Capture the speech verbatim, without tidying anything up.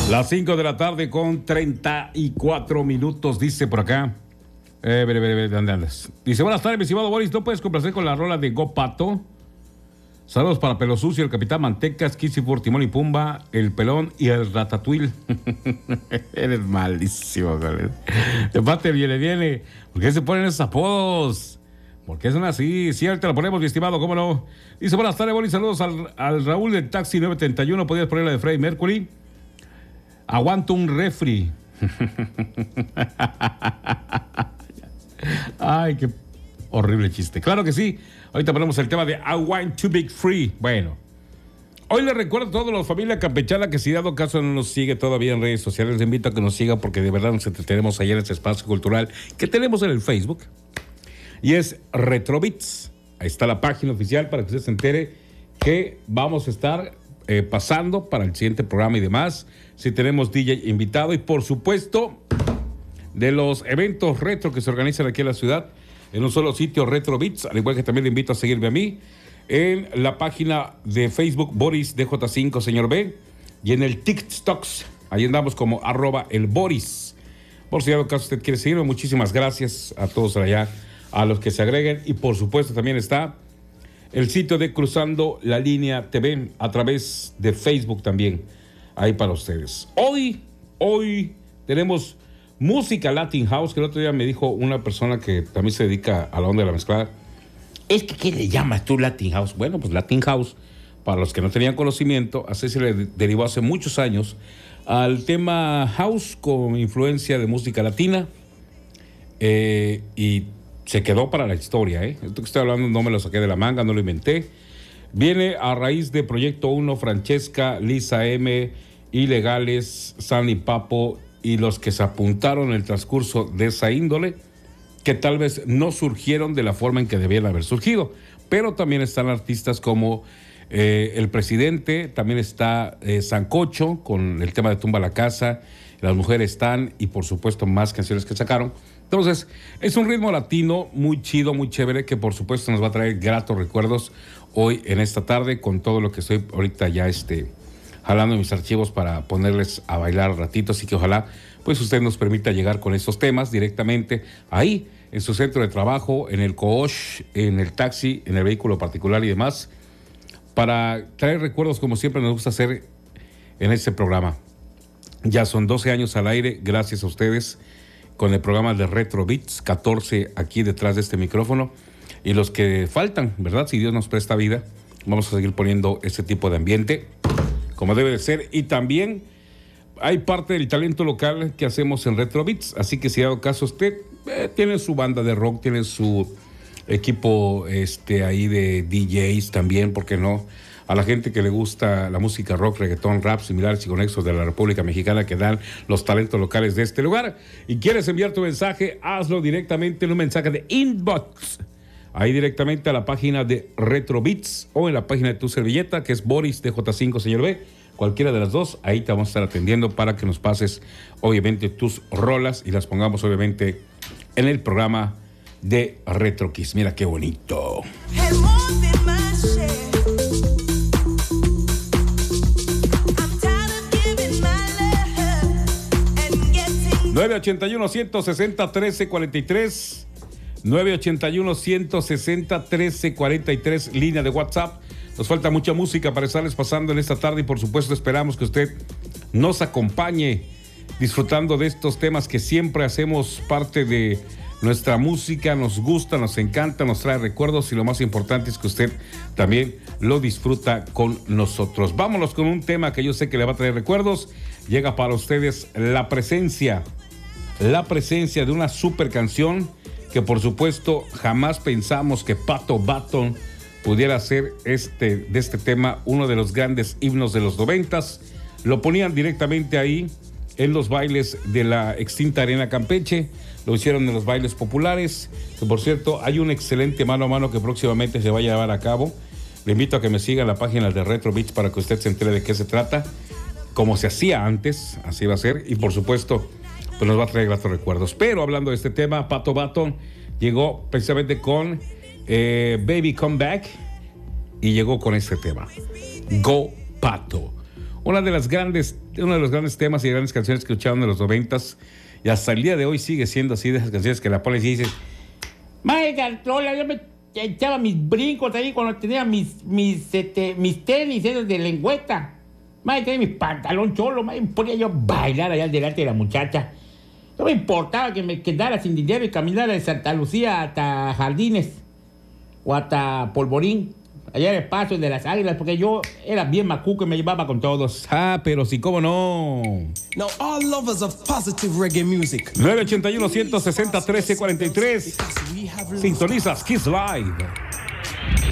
Las cinco de la tarde con treinta y cuatro minutos, dice por acá. Eh, vere, vere, vere, ¿dónde andas? Dice, buenas tardes, mi estimado Boris, ¿no puedes complacer con la rola de Go Pato? Saludos para Pelo Sucio, el Capitán Mantecas, Kissy por Timón y Pumba, el Pelón y el Ratatouille. Eres malísimo, güey. De parte viene, viene. ¿Por qué se ponen esos apodos? ¿Por qué son así? Sí, ahorita la ponemos, mi estimado, ¿cómo no? Dice, buenas tardes, Boris, saludos al, al Raúl del Taxi nueve treinta y uno. ¿Podrías poner la de Freddie Mercury? Aguanto un refri. Ay, qué horrible chiste. Claro que sí. Ahorita ponemos el tema de I want to be free. Bueno, hoy les recuerdo a todos los familia campechana que si dado caso no nos sigue todavía en redes sociales, les invito a que nos siga porque de verdad nos entretenemos allá en este espacio cultural que tenemos en el Facebook. Y es Retrobits. Ahí está la página oficial para que usted se entere que vamos a estar eh, pasando para el siguiente programa y demás. Si tenemos D J invitado y por supuesto de los eventos retro que se organizan aquí en la ciudad en un solo sitio, Retrobits, al igual que también le invito a seguirme a mí en la página de Facebook Boris D J cinco, señor B, y en el TikTok, ahí andamos como arroba el Boris. Por si dado caso usted quiere seguirme, muchísimas gracias a todos allá, a los que se agreguen, y por supuesto también está el sitio de Cruzando la Línea T V a través de Facebook también, ahí para ustedes. Hoy, hoy tenemos música Latin House, que el otro día me dijo una persona que también se dedica a la onda de la mezclada. Es que, ¿qué le llamas tú Latin House? Bueno, pues Latin House, para los que no tenían conocimiento, así se le derivó hace muchos años al tema house con influencia de música latina, eh, y se quedó para la historia, ¿eh? Esto que estoy hablando no me lo saqué de la manga, no lo inventé. Viene a raíz de Proyecto uno, Francesca, Lisa M, Ilegales, Sandy Papo y los que se apuntaron en el transcurso de esa índole, que tal vez no surgieron de la forma en que debían haber surgido. Pero también están artistas como eh, El Presidente, también está eh, Sancocho con el tema de Tumba la Casa, Las Mujeres Están, y por supuesto más canciones que sacaron. Entonces, es un ritmo latino muy chido, muy chévere, que por supuesto nos va a traer gratos recuerdos hoy en esta tarde con todo lo que estoy ahorita ya este... jalando mis archivos para ponerles a bailar ratitos, así que ojalá pues usted nos permita llegar con estos temas directamente ahí en su centro de trabajo, en el coach, en el taxi, en el vehículo particular y demás, para traer recuerdos como siempre nos gusta hacer en este programa. Ya son doce años al aire, gracias a ustedes, con el programa de Retro Beats, catorce aquí detrás de este micrófono, y los que faltan, ¿verdad? Si Dios nos presta vida, vamos a seguir poniendo este tipo de ambiente como debe de ser, y también hay parte del talento local que hacemos en Retro Beats, así que si dado caso usted eh, tiene su banda de rock, tiene su equipo este ahí de D Js también, ¿por qué no? A la gente que le gusta la música rock, reggaetón, rap, similares y conexos de la República Mexicana que dan los talentos locales de este lugar, y quieres enviar tu mensaje, hazlo directamente en un mensaje de inbox, ahí directamente a la página de Retro Beats o en la página de tu servilleta, que es Boris D J cinco, señor B. Cualquiera de las dos, ahí te vamos a estar atendiendo para que nos pases, obviamente, tus rolas y las pongamos, obviamente, en el programa de Retro Kiss. Mira qué bonito. nueve ochenta y uno, ciento sesenta, trece cuarenta y tres nueve ochenta y uno, ciento sesenta, trece cuarenta y tres, línea de WhatsApp. Nos falta mucha música para estarles pasando en esta tarde y por supuesto esperamos que usted nos acompañe disfrutando de estos temas que siempre hacemos parte de nuestra música, nos gusta, nos encanta, nos trae recuerdos y lo más importante es que usted también lo disfruta con nosotros. Vámonos con un tema que yo sé que le va a traer recuerdos. Llega para ustedes la presencia, la presencia de una super canción que por supuesto jamás pensamos que Pato Batón pudiera ser este, de este tema uno de los grandes himnos de los noventas. Lo ponían directamente ahí en los bailes de la extinta Arena Campeche, lo hicieron en los bailes populares, que por cierto hay un excelente mano a mano que próximamente se va a llevar a cabo. Le invito a que me siga en la página de Retro Beats para que usted se entere de qué se trata, como se hacía antes, así va a ser, y por supuesto pues nos va a traer gratos recuerdos. Pero hablando de este tema, Pato Batón llegó precisamente con eh, Baby Come Back y llegó con este tema, Go Pato. Una de las grandes, uno de los grandes temas y grandes canciones que escucharon en los noventas, y hasta el día de hoy sigue siendo así, de esas canciones que la pones y dices, Maega, Lola, yo me echaba mis brincos ahí cuando tenía mis, mis, este, mis tenis esos de lengüeta. Maega, tenía mis pantalón cholo, maega, me ponía yo a bailar allá delante de la muchacha. No me importaba que me quedara sin dinero y caminara de Santa Lucía hasta Jardines o hasta Polvorín, allá en el Paso de las Águilas, porque yo era bien macuco y me llevaba con todos. Ah, pero sí, cómo no. Now, all lovers of positive reggae music. nueve ochenta y uno, ciento sesenta, trece cuarenta y tres. Sintonizas Kiss Live.